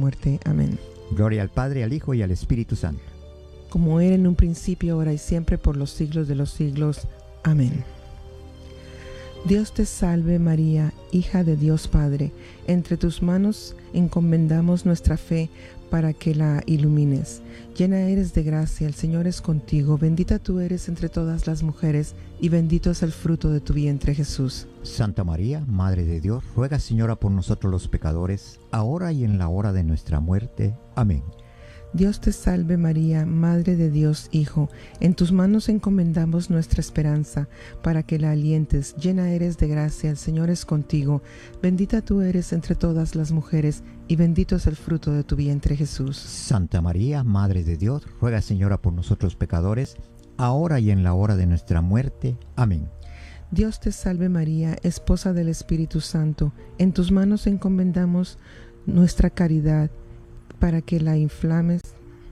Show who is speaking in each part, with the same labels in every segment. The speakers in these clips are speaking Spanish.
Speaker 1: muerte. Amén.
Speaker 2: Gloria al Padre, al Hijo y al Espíritu Santo.
Speaker 1: Como era en un principio, ahora y siempre, por los siglos de los siglos. Amén. Dios te salve María, hija de Dios Padre. Entre tus manos encomendamos nuestra fe para que la ilumines. Llena eres de gracia, el Señor es contigo. Bendita tú eres entre todas las mujeres, y bendito es el fruto de tu vientre, Jesús.
Speaker 2: Santa María, Madre de Dios, ruega, Señora, por nosotros los pecadores, ahora y en la hora de nuestra muerte. Amén.
Speaker 1: Dios te salve María, Madre de Dios Hijo, en tus manos encomendamos nuestra esperanza, para que la alientes. Llena eres de gracia, el Señor es contigo. Bendita tú eres entre todas las mujeres, y bendito es el fruto de tu vientre, Jesús.
Speaker 2: Santa María, Madre de Dios, ruega, Señora, por nosotros pecadores, ahora y en la hora de nuestra muerte. Amén.
Speaker 1: Dios te salve María, Esposa del Espíritu Santo, en tus manos encomendamos nuestra caridad, para que la inflames.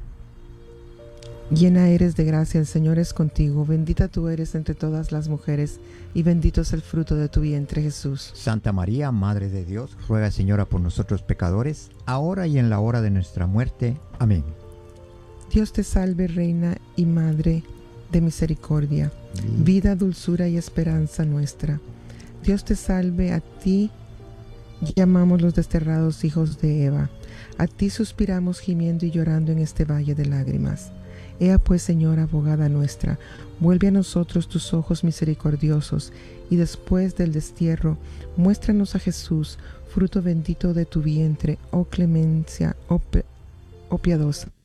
Speaker 1: Llena eres de gracia, el Señor es contigo. Bendita tú eres entre todas las mujeres, y bendito es el fruto de tu vientre, Jesús.
Speaker 2: Santa María, Madre de Dios, ruega, Señora, por nosotros pecadores, ahora y en la hora de nuestra muerte. Amén.
Speaker 1: Dios te salve, Reina y Madre de misericordia, vida, dulzura y esperanza nuestra. Dios te salve, a ti llamamos los desterrados hijos de Eva. A ti suspiramos gimiendo y llorando en este valle de lágrimas. Ea pues, Señora, abogada nuestra, vuelve a nosotros tus ojos misericordiosos, y después del destierro, muéstranos a Jesús, fruto bendito de tu vientre, oh clemencia, oh piadosa.